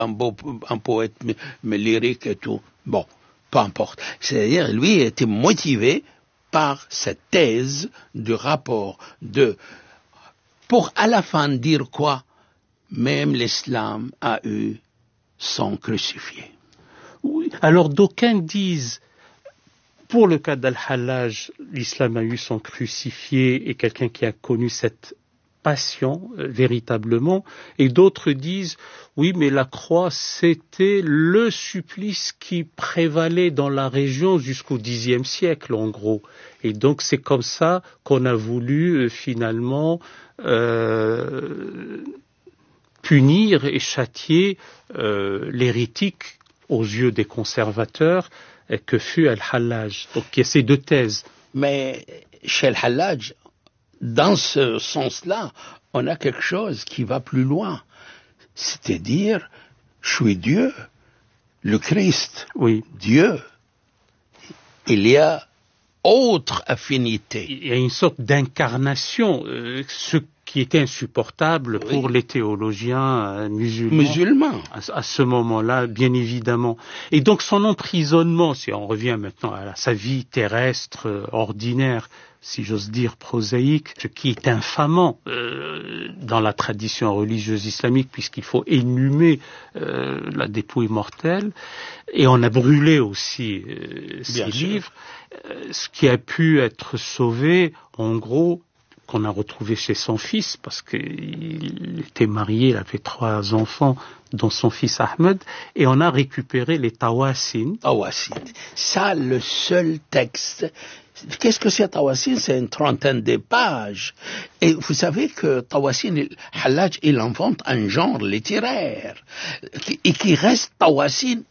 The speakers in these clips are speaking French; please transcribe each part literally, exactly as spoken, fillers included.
un beau un poète mais, mais lyrique et tout. Bon, peu importe. C'est-à-dire, lui était motivé par cette thèse du rapport de, pour à la fin dire quoi? Même l'islam a eu son crucifié. Oui. Alors d'aucuns disent, pour le cas d'Al-Hallaj, l'islam a eu son crucifié et quelqu'un qui a connu cette passion euh, véritablement, et d'autres disent oui, mais la croix c'était le supplice qui prévalait dans la région jusqu'au dixième siècle en gros, et donc c'est comme ça qu'on a voulu euh, finalement euh, punir et châtier euh, l'hérétique aux yeux des conservateurs euh, que fut Al-Hallaj. Donc il y a ces deux thèses. Mais chez Al-Hallaj, dans ce sens-là, on a quelque chose qui va plus loin. C'est-à-dire, je suis Dieu, le Christ, oui. Dieu. Il y a autre affinité. Il y a une sorte d'incarnation, euh, ce qui était insupportable oui. pour les théologiens euh, musulmans. Musulmans. À, à ce moment-là, bien évidemment. Et donc son emprisonnement, si on revient maintenant à, la, à sa vie terrestre euh, ordinaire, si j'ose dire prosaïque, ce qui est infamant euh, dans la tradition religieuse islamique, puisqu'il faut inhumer euh, la dépouille mortelle, et on a brûlé aussi euh, ces livres. Euh, ce qui a pu être sauvé, en gros, qu'on a retrouvé chez son fils, parce qu'il était marié, il avait trois enfants, dont son fils Ahmed, et on a récupéré les Tawassin. Tawassin, ça le seul texte. Qu'est-ce que c'est Tawassin? C'est une trentaine de pages. Et vous savez que Tawassin, Hallaj, il invente un genre littéraire et qui reste Tawassin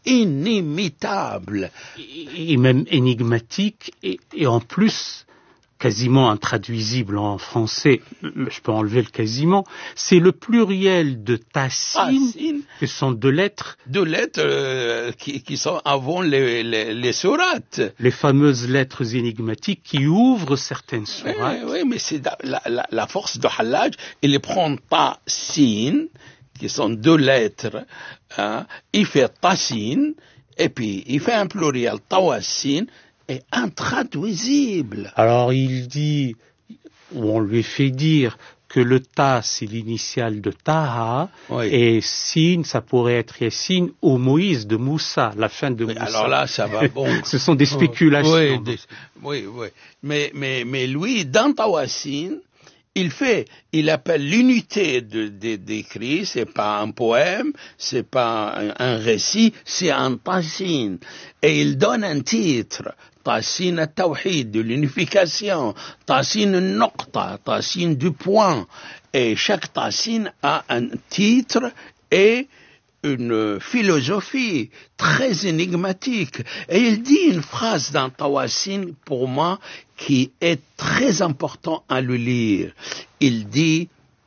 inimitable. Et, et même énigmatique, et, et en plus quasiment intraduisible en français, je peux enlever le quasiment, c'est le pluriel de Tassin, que sont deux lettres. Deux lettres euh, qui, qui sont avant les, les, les sourates. Les fameuses lettres énigmatiques qui ouvrent certaines sourates. Oui, oui, mais c'est la, la, la force de Hallaj, il prend Tassin, qui sont deux lettres, hein, il fait Tassin, et puis il fait un pluriel, Tawassin, est intraduisible. Alors il dit, ou on lui fait dire, que le ta c'est l'initiale de Taha, oui. et Sin ça pourrait être Yassine ou Moïse de Moussa, la fin de oui, Moussa. Alors là ça va bon. Ce sont des spéculations. Oui, des, oui, oui. Mais, mais, mais lui, dans Tawassin, il fait, il appelle l'unité de, de, d'écrit, c'est pas un poème, c'est pas un, un récit, c'est un tassin. Et il donne un titre, tassin al-tawhid, de l'unification, tassin al-nuqta, tassin du point. Et chaque tassin a un titre et une philosophie très énigmatique. Et il dit une phrase dans Tawassin, pour moi, qui est très important à le lire. Il dit,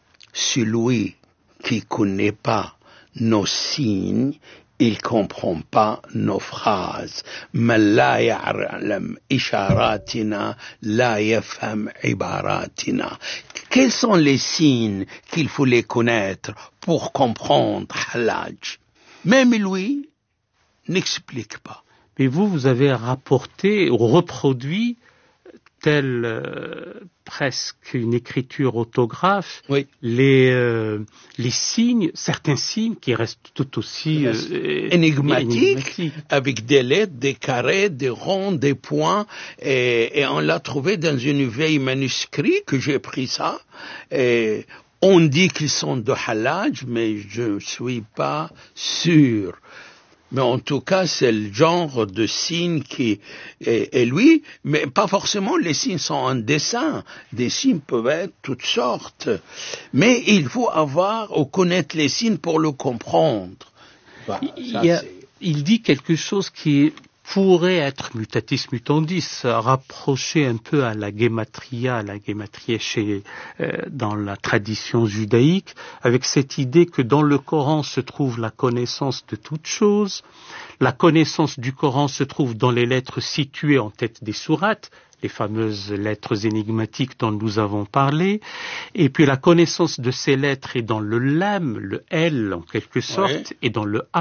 celui qui connaît pas nos signes, il comprend pas nos phrases. Man la ya'lam isharatina, la yafham ibaratina. Quels sont les signes qu'il faut les connaître pour comprendre Hallaj? Même lui n'explique pas. Mais vous, vous avez rapporté ou reproduit telle euh, presque une écriture autographe, oui. les euh, les signes, certains signes qui restent tout aussi euh, énigmatiques, énigmatiques, avec des lettres, des carrés, des ronds, des points, et, et on l'a trouvé dans une vieille manuscrit que j'ai pris ça. Et on dit qu'ils sont de Hallaj, mais je suis pas sûr. Mais en tout cas, c'est le genre de signe qui est, est lui, mais pas forcément les signes sont en dessin. Des signes peuvent être toutes sortes. Mais il faut avoir ou connaître les signes pour le comprendre. Voilà, il, ça, a, il dit quelque chose qui pourrait être mutatis mutandis, rapproché un peu à la gematria, la gematria chez, euh, dans la tradition judaïque, avec cette idée que dans le Coran se trouve la connaissance de toutes choses. La connaissance du Coran se trouve dans les lettres situées en tête des sourates, les fameuses lettres énigmatiques dont nous avons parlé, et puis la connaissance de ces lettres est dans le lam, le L en quelque sorte, oui. et dans le A.